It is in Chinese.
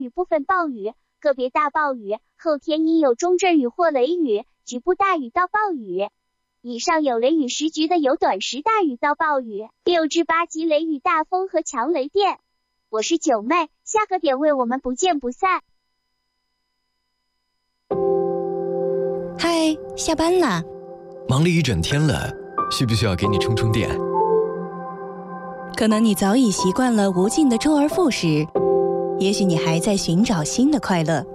雨部分暴雨，个别大暴雨，后天阴有中阵雨或雷雨，局部大雨到暴雨。以上有雷雨时局的有短时大雨到暴雨，6至8级雷雨大风和强雷电。我是九妹，下个点位我们不见不散。 嗨，下班啦。 忙了一整天了，需不需要给你充充电？ 可能你早已习惯了无尽的周而复始，也许你还在寻找新的快乐。